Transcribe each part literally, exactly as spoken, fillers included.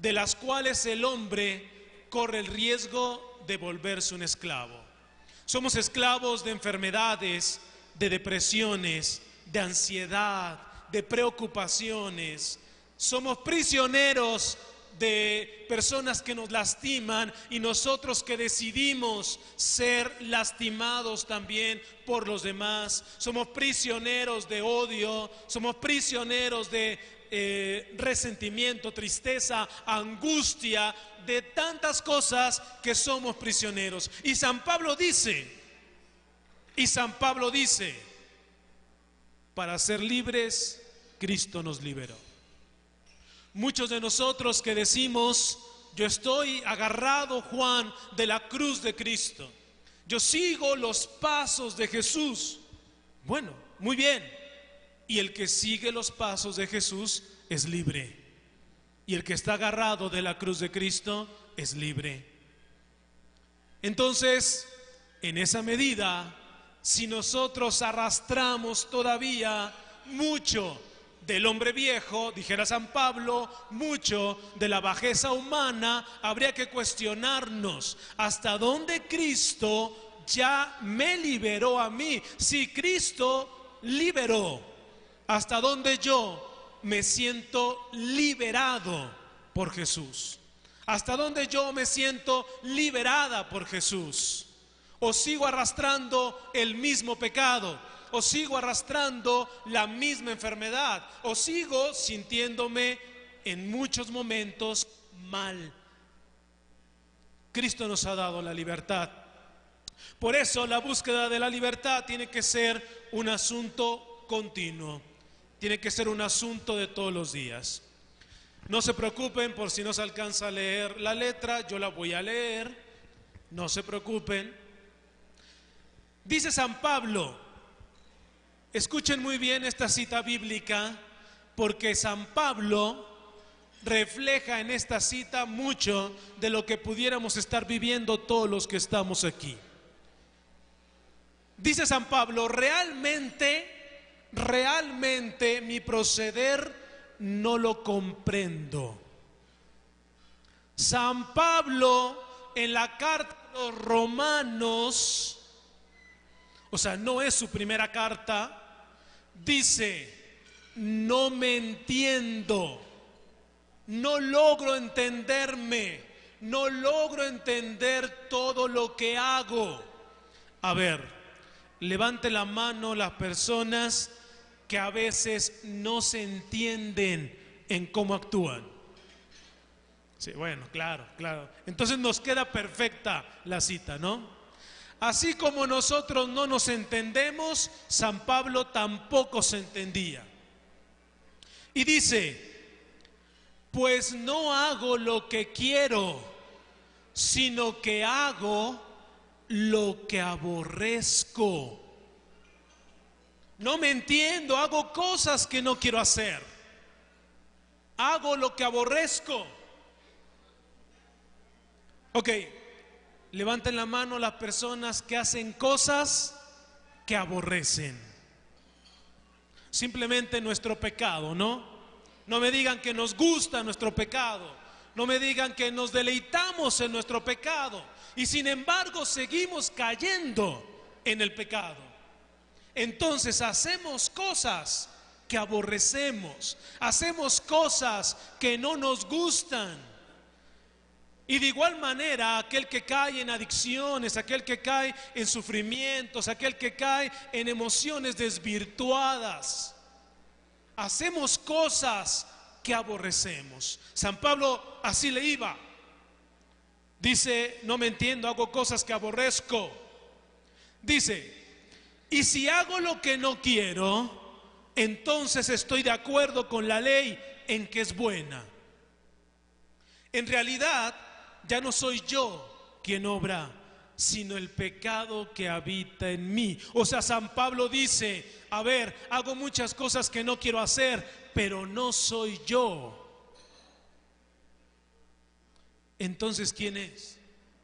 de las cuales el hombre corre el riesgo de volverse un esclavo. Somos esclavos de enfermedades, de depresiones, de ansiedad, de preocupaciones. Somos prisioneros de personas que nos lastiman y nosotros que decidimos ser lastimados también por los demás. Somos prisioneros de odio, somos prisioneros de eh, resentimiento, tristeza, angustia, de tantas cosas que somos prisioneros. Y San Pablo dice, y San Pablo dice, para ser libres, Cristo nos liberó. Muchos de nosotros que decimos, yo estoy agarrado, Juan, de la cruz de Cristo. Yo sigo los pasos de Jesús. Bueno, muy bien. Y el que sigue los pasos de Jesús es libre. Y el que está agarrado de la cruz de Cristo es libre. Entonces, en esa medida, si nosotros arrastramos todavía mucho del hombre viejo, dijera San Pablo, mucho de la bajeza humana, habría que cuestionarnos hasta dónde Cristo ya me liberó a mí. Si Cristo liberó, hasta dónde yo me siento liberado por Jesús, hasta dónde yo me siento liberada por Jesús, o sigo arrastrando el mismo pecado, o sigo arrastrando la misma enfermedad, o sigo sintiéndome en muchos momentos mal. Cristo nos ha dado la libertad. Por eso la búsqueda de la libertad tiene que ser un asunto continuo, tiene que ser un asunto de todos los días. No se preocupen por si no se alcanza a leer la letra, yo la voy a leer, no se preocupen. Dice San Pablo, escuchen muy bien esta cita bíblica, porque San Pablo refleja en esta cita mucho de lo que pudiéramos estar viviendo todos los que estamos aquí. Dice San Pablo, realmente, realmente mi proceder no lo comprendo. San Pablo en la carta a los Romanos, o sea, no es su primera carta, dice, no me entiendo, no logro entenderme, no logro entender todo lo que hago. A ver, levante la mano las personas que a veces no se entienden en cómo actúan. Sí, bueno, claro, claro. Entonces nos queda perfecta la cita, ¿no? Así como nosotros no nos entendemos, San Pablo tampoco se entendía. Y dice, pues no hago lo que quiero, sino que hago lo que aborrezco. No me entiendo, hago cosas que no quiero hacer. Hago lo que aborrezco. Ok, levanten la mano las personas que hacen cosas que aborrecen. Simplemente nuestro pecado, ¿no? No me digan que nos gusta nuestro pecado. No me digan que nos deleitamos en nuestro pecado. Y sin embargo seguimos cayendo en el pecado. Entonces hacemos cosas que aborrecemos, hacemos cosas que no nos gustan. Y de igual manera, aquel que cae en adicciones, aquel que cae en sufrimientos, aquel que cae en emociones desvirtuadas, hacemos cosas que aborrecemos. San Pablo así le iba. Dice, no me entiendo, hago cosas que aborrezco. Dice, y si hago lo que no quiero, entonces estoy de acuerdo con la ley en que es buena. En realidad, ya no soy yo quien obra, sino el pecado que habita en mí. O sea, San Pablo dice, a ver, hago muchas cosas que no quiero hacer, pero no soy yo. Entonces, ¿quién es?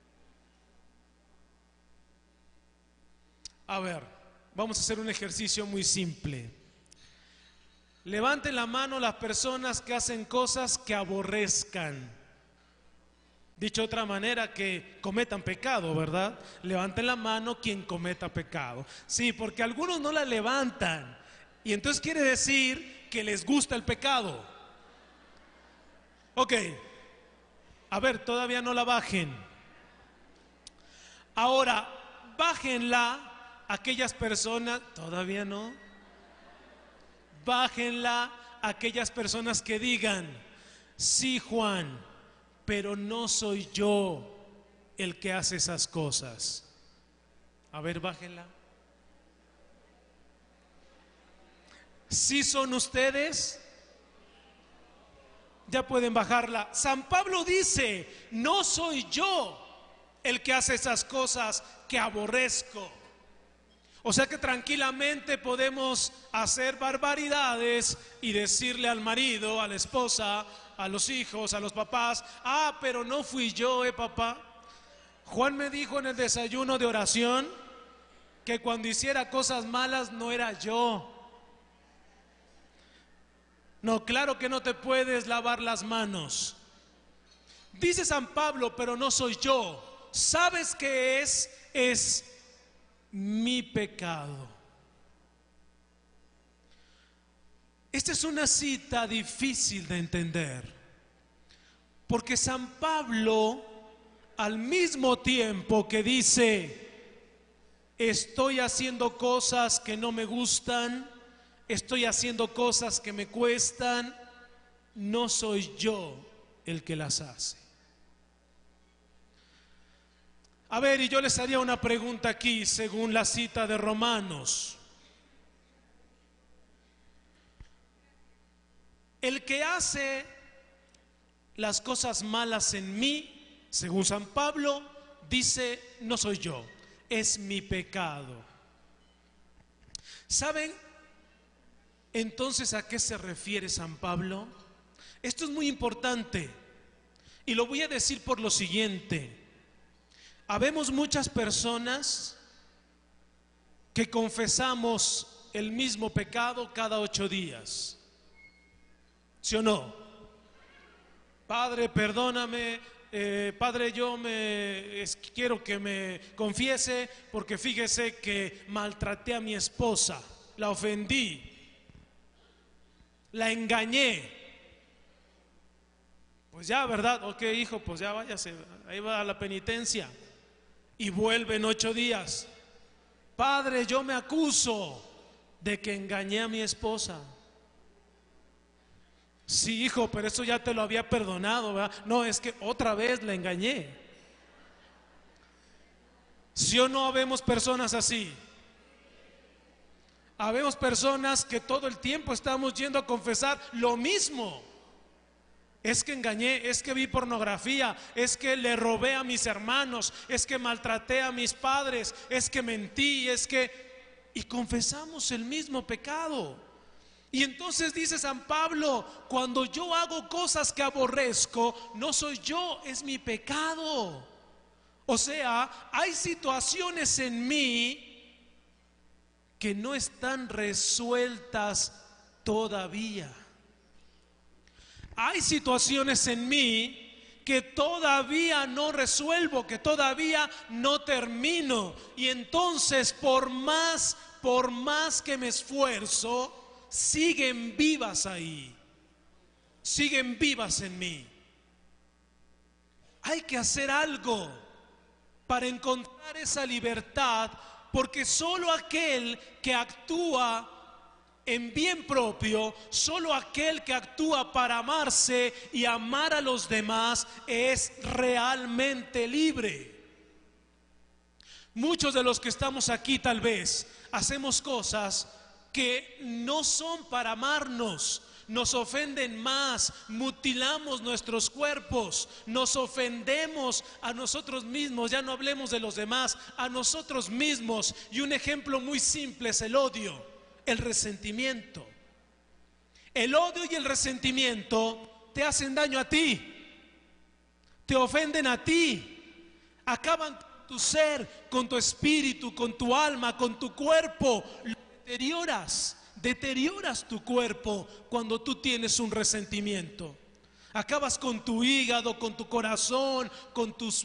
A ver, vamos a hacer un ejercicio muy simple. Levanten la mano las personas que hacen cosas que aborrezcan. Dicho de otra manera, que cometan pecado, ¿verdad? Levanten la mano quien cometa pecado. Sí, porque algunos no la levantan. Y entonces quiere decir que les gusta el pecado. Ok. A ver, todavía no la bajen. Ahora, bájenla aquellas personas, todavía no. Bájenla aquellas personas que digan, sí, Juan, pero no soy yo el que hace esas cosas. A ver, bájenla. ¿Sí son ustedes? Ya pueden bajarla. San Pablo dice, no soy yo el que hace esas cosas que aborrezco. O sea que tranquilamente podemos hacer barbaridades y decirle al marido, a la esposa, a los hijos, a los papás, ah, pero no fui yo, eh, papá. Juan me dijo en el desayuno de oración que cuando hiciera cosas malas no era yo. No, claro que no te puedes lavar las manos. Dice San Pablo, pero no soy yo. ¿Sabes qué es? Es mi pecado. Esta es una cita difícil de entender, porque San Pablo, al mismo tiempo que dice, estoy haciendo cosas que no me gustan, estoy haciendo cosas que me cuestan, no soy yo el que las hace. A ver, y yo les haría una pregunta aquí, según la cita de Romanos. El que hace las cosas malas en mí, según San Pablo, dice, no soy yo, es mi pecado. ¿Saben entonces a qué se refiere San Pablo? Esto es muy importante y lo voy a decir por lo siguiente. Habemos muchas personas que confesamos el mismo pecado cada ocho días. ¿Sí o no? Padre, perdóname, eh, Padre, yo me es, quiero que me confiese porque fíjese que maltraté a mi esposa, la ofendí, la engañé. Pues ya, ¿verdad? Ok, hijo, pues ya váyase, ahí va la penitencia. Y vuelve en ocho días. Padre, yo me acuso de que engañé a mi esposa. Sí, hijo, pero eso ya te lo había perdonado, ¿verdad? No, es que otra vez la engañé. ¿Sí o no habemos personas así? Habemos personas que todo el tiempo estamos yendo a confesar lo mismo. Es que engañé, es que vi pornografía, es que le robé a mis hermanos, es que maltraté a mis padres, es que mentí, es que... Y confesamos el mismo pecado. Y entonces dice San Pablo, cuando yo hago cosas que aborrezco, no soy yo, es mi pecado. O sea, hay situaciones en mí que no están resueltas todavía. Hay situaciones en mí que todavía no resuelvo, que todavía no termino. Y entonces por más, por más que me esfuerzo, siguen vivas ahí. Siguen vivas en mí. Hay que hacer algo para encontrar esa libertad, porque solo aquel que actúa en bien propio, solo aquel que actúa para amarse y amar a los demás es realmente libre. Muchos de los que estamos aquí tal vez hacemos cosas que no son para amarnos, nos ofenden más, mutilamos nuestros cuerpos, nos ofendemos a nosotros mismos, ya no hablemos de los demás, a nosotros mismos. Y un ejemplo muy simple es el odio. El resentimiento. El odio y el resentimiento te hacen daño a ti, te ofenden a ti, acaban con tu ser, con tu espíritu, con tu alma, con tu cuerpo. Lo deterioras, deterioras tu cuerpo cuando tú tienes un resentimiento. Acabas con tu hígado, con tu corazón, con tus